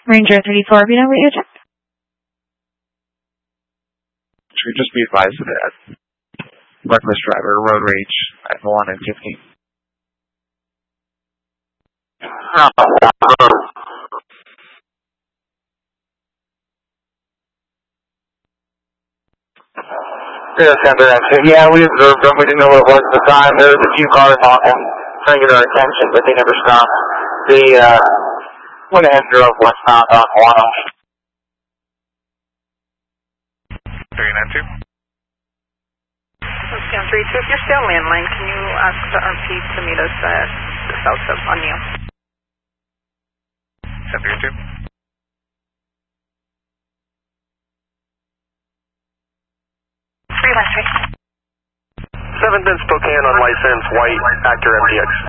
Ranger 34, you know what you checked? Should just be advised of that. Reckless driver, road rage at 1 and 15. Yeah, we observed them. We didn't know what it was at the time. There was a few cars honking, trying to get our attention, but they never stopped. They went ahead and drove westbound on Wano. 392. Scan 32, if you're still landline, can you ask the RP to meet us at the south of O'Neill? 732. Seventh in Spokane on license, white, Actor MDX.